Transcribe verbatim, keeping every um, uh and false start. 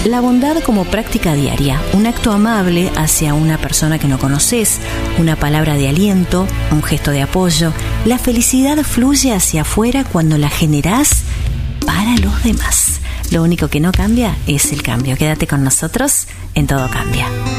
La bondad como práctica diaria, un acto amable hacia una persona que no conoces, una palabra de aliento, un gesto de apoyo. La felicidad fluye hacia afuera cuando la generás para los demás. Lo único que no cambia es el cambio. Quédate con nosotros en Todo Cambia.